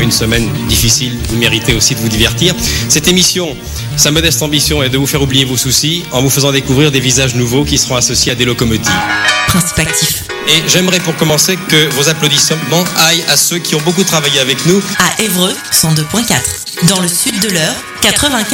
une semaine difficile, vous méritez aussi de vous divertir. Cette émission, sa modeste ambition est de vous faire oublier vos soucis en vous faisant découvrir des visages nouveaux qui seront associés à des locomotives. Principe actif. Et j'aimerais pour commencer que vos applaudissements aillent à ceux qui ont beaucoup travaillé avec nous. À Évreux, 102.4. Dans le sud de l'Eure, 95.